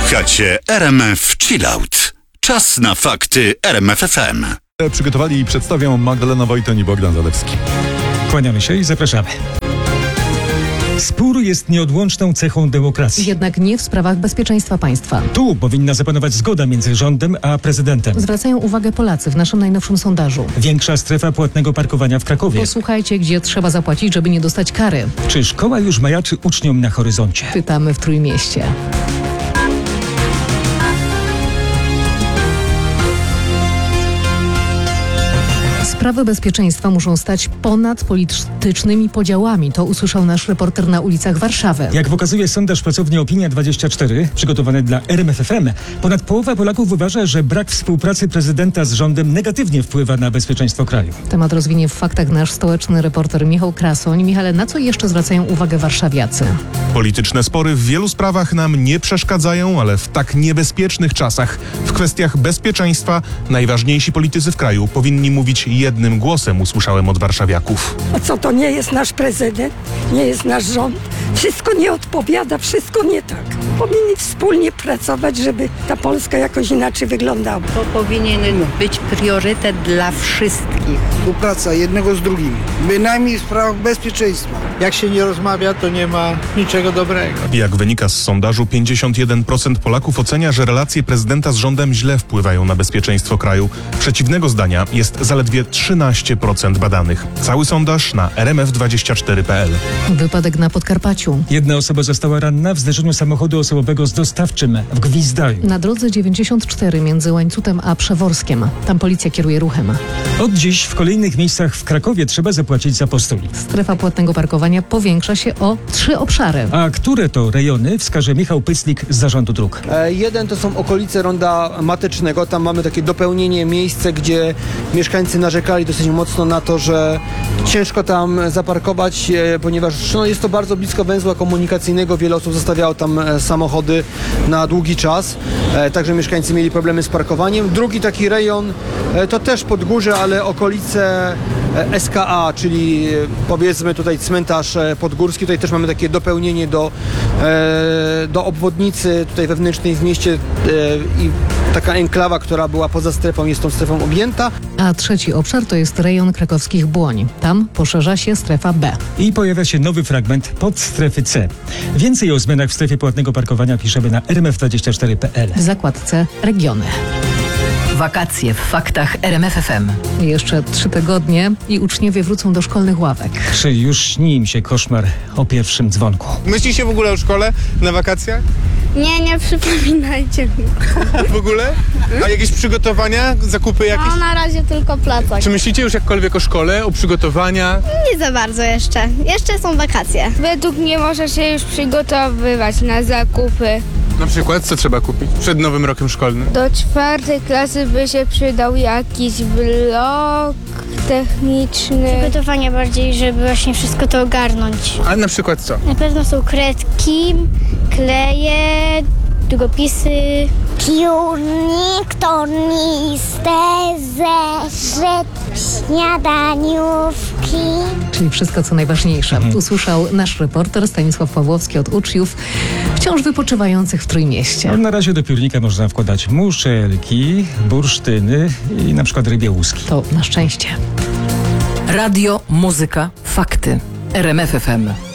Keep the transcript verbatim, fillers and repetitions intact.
Słuchacie R M F Chillout. Czas na fakty R M F F M. Przygotowali i przedstawią Magdalena Wojton i Bogdan Zalewski. Kłaniamy się i zapraszamy. Spór jest nieodłączną cechą demokracji. Jednak nie w sprawach bezpieczeństwa państwa. Tu powinna zapanować zgoda między rządem a prezydentem. Zwracają uwagę Polacy w naszym najnowszym sondażu. Większa strefa płatnego parkowania w Krakowie. Posłuchajcie, gdzie trzeba zapłacić, żeby nie dostać kary. Czy szkoła już majaczy uczniom na horyzoncie? Pytamy w Trójmieście. Sprawy bezpieczeństwa muszą stać ponad politycznymi podziałami. To usłyszał nasz reporter na ulicach Warszawy. Jak pokazuje sondaż pracowni Opinia dwadzieścia cztery, przygotowany dla R M F F M, ponad połowa Polaków uważa, że brak współpracy prezydenta z rządem negatywnie wpływa na bezpieczeństwo kraju. Temat rozwinie w faktach nasz stołeczny reporter Michał Krasoń. Michale, na co jeszcze zwracają uwagę warszawiacy? Polityczne spory w wielu sprawach nam nie przeszkadzają, ale w tak niebezpiecznych czasach, w kwestiach bezpieczeństwa, najważniejsi politycy w kraju powinni mówić jednym głosem, usłyszałem od warszawiaków. A co, to nie jest nasz prezydent? Nie jest nasz rząd? Wszystko nie odpowiada, wszystko nie tak. Powinni wspólnie pracować, żeby ta Polska jakoś inaczej wyglądała. To powinien być priorytet dla wszystkich. Współpraca jednego z drugim, bynajmniej w sprawach bezpieczeństwa. Jak się nie rozmawia, to nie ma niczego dobrego. Jak wynika z sondażu, pięćdziesiąt jeden procent Polaków ocenia, że relacje prezydenta z rządem źle wpływają na bezpieczeństwo kraju. Przeciwnego zdania jest zaledwie trzynaście procent badanych. Cały sondaż na r m f dwadzieścia cztery kropka p l. Wypadek na Podkarpaciu. Jedna osoba została ranna w zderzeniu samochodu osobowego z dostawczym w Gwizdaju. Na drodze dziewięćdziesiąt cztery między Łańcutem a Przeworskiem. Tam policja kieruje ruchem. Od dziś w kolejnych miejscach w Krakowie trzeba zapłacić za postulit. Strefa płatnego parkowania powiększa się o trzy obszary. A które to rejony, wskaże Michał Pyslik z Zarządu Dróg. E, jeden to są okolice Ronda Matecznego. Tam mamy takie dopełnienie, miejsce, gdzie mieszkańcy narzekali dosyć mocno na to, że ciężko tam zaparkować, e, ponieważ no, jest to bardzo blisko węzła komunikacyjnego. Wiele osób zostawiało tam e, samochody na długi czas, e, także mieszkańcy mieli problemy z parkowaniem. Drugi taki rejon e, to też Podgórze, ale okolice e, S K A, czyli e, powiedzmy tutaj cmentarz e, podgórski. Tutaj też mamy takie dopełnienie do, e, do obwodnicy tutaj wewnętrznej w mieście e, i taka enklawa, która była poza strefą, jest tą strefą objęta. A trzeci obszar to jest rejon krakowskich Błoń. Tam poszerza się strefa B. I pojawia się nowy fragment pod strefy C. Więcej o zmianach w strefie płatnego parkowania piszemy na r m f dwadzieścia cztery kropka p l. W zakładce Regiony. Wakacje w faktach R M F F M. Jeszcze trzy tygodnie i uczniowie wrócą do szkolnych ławek. Czy już śni im się koszmar o pierwszym dzwonku? Myśli się w ogóle o szkole na wakacjach? Nie, nie przypominajcie mi. W ogóle? A jakieś przygotowania, zakupy jakieś? No na razie tylko placak. Czy myślicie już jakkolwiek o szkole, o przygotowania? Nie za bardzo jeszcze. Jeszcze są wakacje. Według mnie może się już przygotowywać na zakupy. Na przykład, co trzeba kupić przed nowym rokiem szkolnym? Do czwartej klasy by się przydał jakiś blok techniczny. Przygotowania bardziej, żeby właśnie wszystko to ogarnąć. A na przykład co? Na pewno są kredki, kleje, długopisy. Piórnik, tornister, zeszyt, śniadaniówki. Czyli wszystko, co najważniejsze. Mhm. Usłyszał nasz reporter Stanisław Pawłowski od uczniów wciąż wypoczywających w Trójmieście. No, na razie do piórnika można wkładać muszelki, bursztyny i na przykład rybie łuski. To na szczęście. Radio, muzyka, fakty. R M F F M.